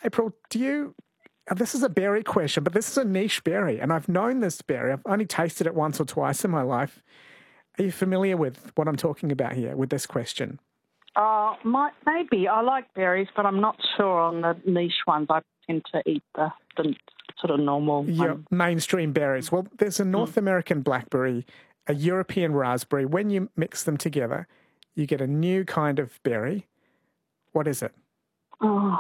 April, this is a berry question, but this is a niche berry, and I've known this berry. I've only tasted it once or twice in my life. Are you familiar with what I'm talking about here with this question? Maybe. I like berries, but I'm not sure on the niche ones. I tend to eat the sort of normal ones. Mainstream berries. Well, there's a North American blackberry, a European raspberry. When you mix them together, you get a new kind of berry. What is it? Oh,